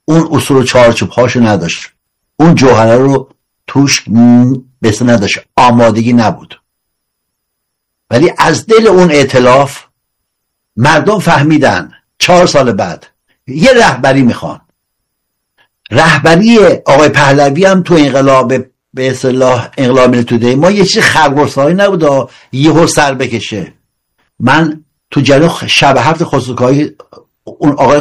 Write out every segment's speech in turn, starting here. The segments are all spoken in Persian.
اون اصول و چارچوب هاشو نداشت، اون جوهره رو توش بسه نداشت، آمادگی نبود. ولی از دل اون ائتلاف مردم فهمیدن 4 سال بعد یه رهبری میخوان. رهبری آقای پهلوی هم تو انقلاب به اصطلاح انقلاب ملی توده ما یه چیز خرگرسایی نبود یهو سر بکشه. من تو جلو شب 7 خسروکاری اون آقای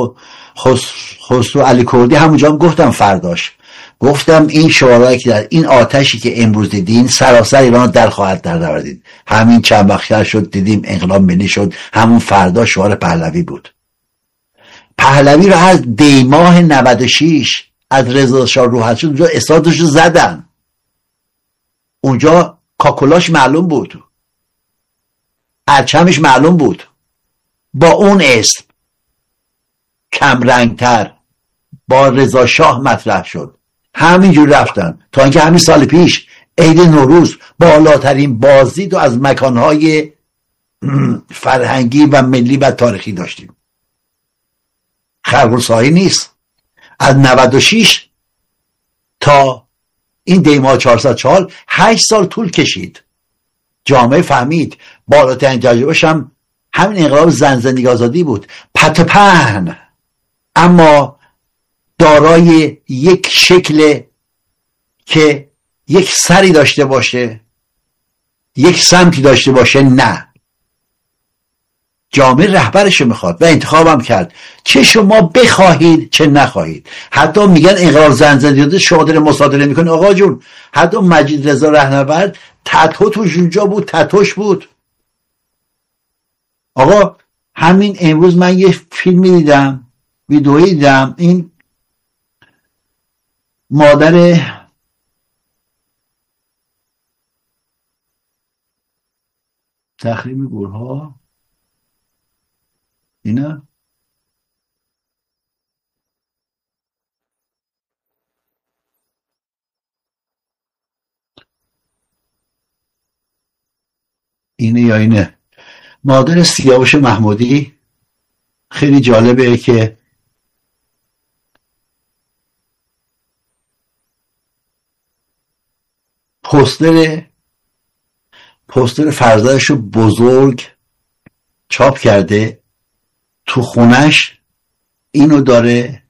خسرو علی کردی همونجا هم گفتم، فرداش گفتم این شعارهایی که در این آتشی که امروز دیدین سراسر ایران در خواهد دردید. همین چند وقت شد دیدیم انقلاب ملی شد، همون فردا شعار پهلوی بود. پهلوی رو از دیماه 96 از رضا شاه روحانی اونجا استادش رو زدن، اونجا کاکولاش معلوم بود، پرچمش معلوم بود، با اون اسم کم رنگتر با رضا شاه مطرح شد. همینجور رفتن تا اینکه همین سال پیش عید نوروز بالاترین بازدید رو از مکانهای فرهنگی و ملی و تاریخی داشتیم. خرگرسایی نیست. از 96 تا این دیماه 404 8 سال طول کشید. جامعه فهمید بالاترین تجربه‌اش هم همین انقلاب زندگی آزادی بود. پت و پهن اما دارای یک شکل که یک سری داشته باشه، یک سمتی داشته باشه، نه. جامعه رهبرش میخواد و انتخابم کرد، چه شما بخواهید چه نخواهید. حتی میگن انقلاب زندگی شما داره مصادره میکنه. آقا جون حتی مجید رضا رهنورد تتو توش اونجا بود، تتوش بود. آقا همین امروز من یه فیلمی دیدم، ویدئویی دیدم، این مادر تخریم گورها اینه یا اینه مادر سیاوش محمودی. خیلی جالبه که پوستر فرزندش رو بزرگ چاپ کرده تو خونش، اینو داره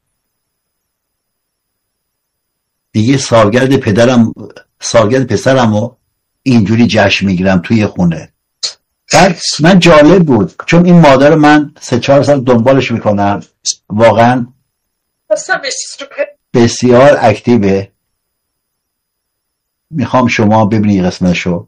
دیگه سالگرد پسرم رو اینجوری جشن میگیرم توی خونه. بعد من جالب بود چون این مادر من 3-4 سال دنبالش میکنم، واقعا بسیار اکتیوه. میخوام شما ببینی قسمتشو.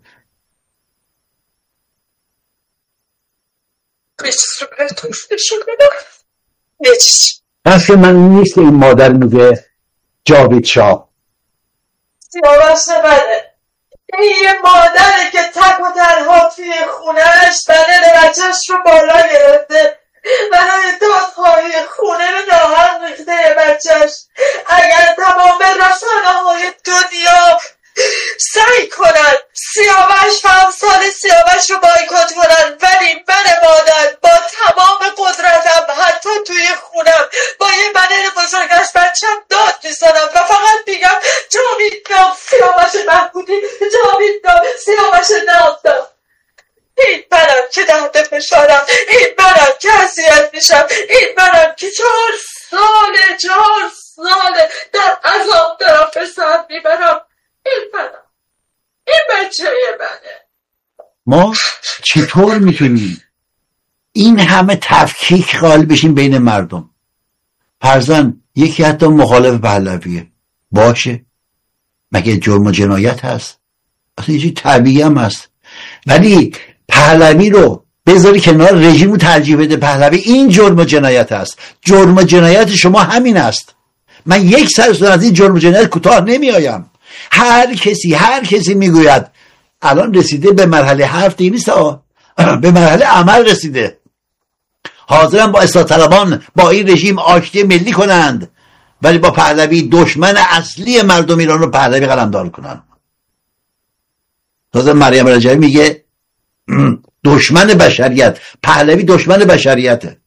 پس که من نیست این مادر میگه جاوید شاه سیاوش بده، این یه مادره که تک و تنها توی خونهش بدن بچهش رو بالا گرفته، برای دادخواهی خونه رو ناهن ریخته بچهش. اگر تمام رسانه‌های دنیا سعی کنن سیاوش و امثال سیاوش رو بایکوت کنن، ولی من مادر با تمام قدرتم حتی توی خونم با یه بدن بزرگش بچم داد میزنم و فقط میگم جاوید نام سیاوش محمودی، جاوید نام سیاوش نامدار. این منم که تحت فشارم، این منم که اذیت میشم، این منم که 4 ساله در عذاب دارم به سر میبرم. این بچه منه. ما چطور میتونیم این همه تفکیک قائل بشیم بین مردم؟ فرضاً یکی حتی مخالف پهلویه، باشه، مگه جرم و جنایت هست؟ اصلا یه چیز طبیعی هم هست. ولی پهلوی رو بذاری کنار، رژیم رو ترجیح بده پهلوی، این جرم و جنایت هست. جرم و جنایت شما همین است. من یک سر از این جرم و جنایت کوتاه نمیایم. هر کسی میگوید الان رسیده به مرحله حرف دیگه نیست، به مرحله عمل رسیده. حاضرن با اصلاح طلبان با این رژیم آشتی ملی کنند، ولی با پهلوی دشمن اصلی مردم ایران رو پهلوی قلمداد کنند. تازه مریم رجبی میگه دشمن بشریت، پهلوی دشمن بشریته.